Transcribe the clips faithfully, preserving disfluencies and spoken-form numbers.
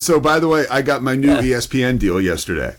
so by the way, I got my new E S P N deal yesterday.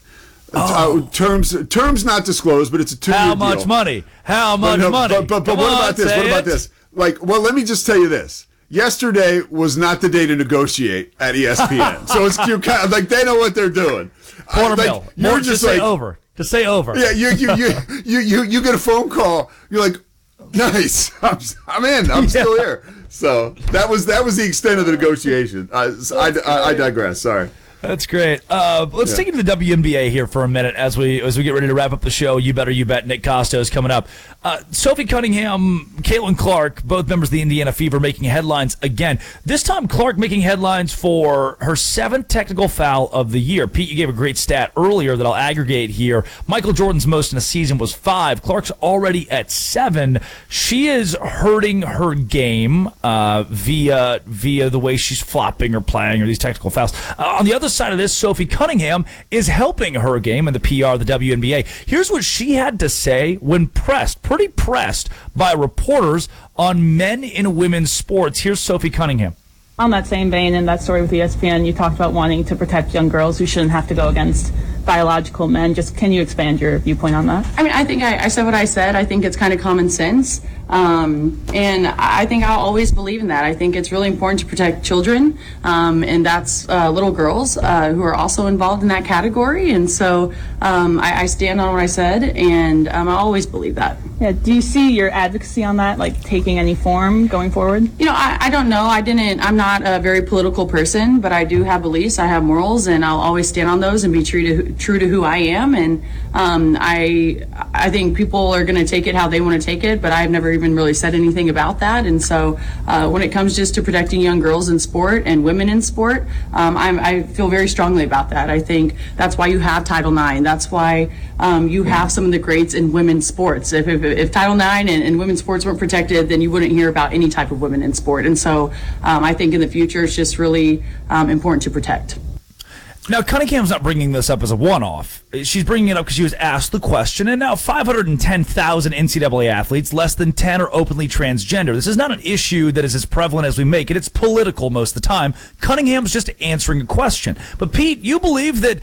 Oh. Uh, terms terms not disclosed, but it's a two-year deal. How much money? How much but no, money? But, but, but what on, about this? What about it. this? Like, well, let me just tell you this. Yesterday was not the day to negotiate at E S P N. So it's you kind of like they know what they're doing. Quarter I, like, mil. You're More just to like say over. To say over. Yeah, you you you you you, you get a phone call. You're like, nice. I'm, I'm in. I'm yeah. still here. So that was that was the extent of the negotiation. Uh, so I, I, I digress. Sorry. That's great. Uh, let's yeah. take it to the W N B A here for a minute as we as we get ready to wrap up the show. You Better You Bet. Nick Costa is coming up. Uh, Sophie Cunningham, Caitlin Clark, both members of the Indiana Fever, making headlines again. This time, Clark making headlines for her seventh technical foul of the year. Pete, you gave a great stat earlier that I'll aggregate here. Michael Jordan's most in a season was five. Clark's already at seven. She is hurting her game uh, via via the way she's flopping or playing or these technical fouls. Uh, on the other side of this, Sophie Cunningham is helping her game in the P R of the W N B A. Here's what she had to say when pressed, pretty pressed by reporters on men in women's sports. Here's Sophie Cunningham. On that same vein, in that story with E S P N, you talked about wanting to protect young girls who shouldn't have to go against biological men. Just can you expand your viewpoint on that? I mean, I think I, I said what I said. I think it's kind of common sense. Um, and I think I'll always believe in that. I think it's really important to protect children, um, and that's uh, little girls uh, who are also involved in that category. And so um, I, I stand on what I said, and um, I always believe that. Yeah. Do you see your advocacy on that, like, taking any form going forward? You know, I, I don't know. I didn't. I'm not a very political person, but I do have beliefs. I have morals, and I'll always stand on those and be true to true to who I am. And um, I I think people are going to take it how they want to take it, but I've never even really said anything about that. And so uh, when it comes just to protecting young girls in sport and women in sport, um, I'm, I feel very strongly about that. I think that's why you have Title nine. That's why um, you have some of the greats in women's sports. If, if, if Title nine and, and women's sports weren't protected, then you wouldn't hear about any type of women in sport. And so um, I think in the future it's just really um, important to protect. Now, Cunningham's not bringing this up as a one-off. She's bringing it up because she was asked the question, and now five hundred ten thousand N C double A athletes, less than ten are openly transgender. This is not an issue that is as prevalent as we make it. It's political most of the time. Cunningham's just answering a question. But, Pete, you believe that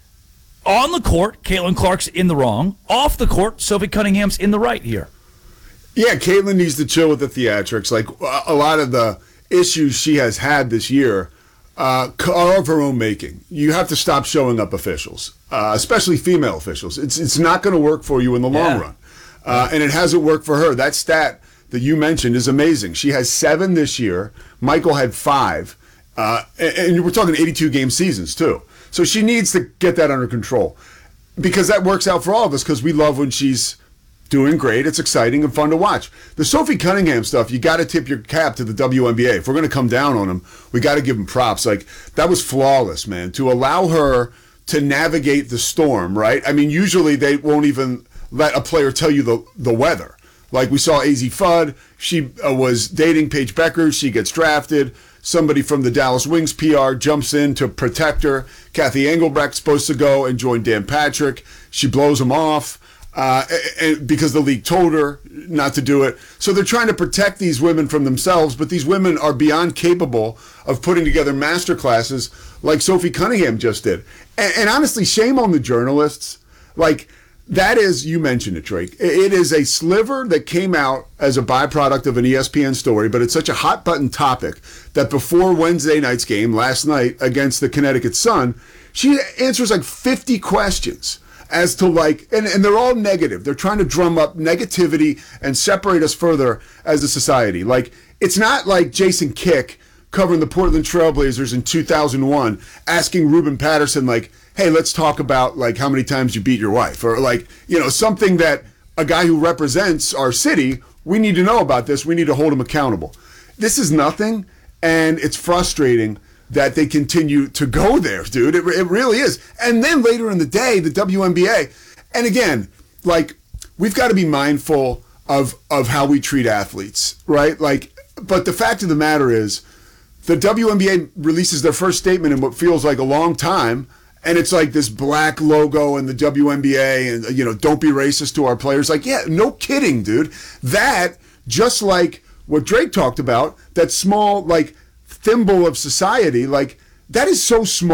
on the court, Caitlin Clark's in the wrong. Off the court, Sophie Cunningham's in the right here. Yeah, Caitlin needs to chill with the theatrics. Like, a lot of the issues she has had this year Uh, are of her own making. You have to stop showing up officials, uh, especially female officials. It's it's not going to work for you in the long yeah. run, uh, and it hasn't worked for her. That stat that you mentioned is amazing. She has seven this year. Michael had five, uh, and, and we're talking eighty-two game seasons too. So she needs to get that under control, because that works out for all of us, because we love when she's doing great. It's exciting and fun to watch. The Sophie Cunningham stuff, you got to tip your cap to the W N B A. If we're going to come down on them, we got to give them props. Like, that was flawless, man. To allow her to navigate the storm, right? I mean, usually they won't even let a player tell you the, the weather. Like, we saw A Z Fudd. She uh, was dating Paige Becker. She gets drafted. Somebody from the Dallas Wings P R jumps in to protect her. Kathy Engelbrecht's supposed to go and join Dan Patrick. She blows him off. Uh, and because the league told her not to do it. So they're trying to protect these women from themselves, but these women are beyond capable of putting together master classes like Sophie Cunningham just did. And, and honestly, shame on the journalists. Like, that is, you mentioned it, Drake. It is a sliver that came out as a byproduct of an E S P N story, but it's such a hot button topic that before Wednesday night's game last night against the Connecticut Sun, she answers like fifty questions as to, like, and, and they're all negative. They're trying to drum up negativity and separate us further as a society. Like, it's not like Jason Kick covering the Portland Trailblazers in two thousand one asking Ruben Patterson, like, hey, let's talk about, like, how many times you beat your wife, or, like, you know, something that a guy who represents our city, we need to know about this. We need to hold him accountable. This is nothing, and it's frustrating that they continue to go there, dude. It, it really is. And then later in the day, the W N B A, and again, like, we've got to be mindful of of how we treat athletes, right? Like, but the fact of the matter is, the W N B A releases their first statement in what feels like a long time, and it's like this black logo and the W N B A, and, you know, don't be racist to our players. Like, yeah, no kidding, dude. That, just like what Drake talked about, that small, like, thimble of society, like, that is so small.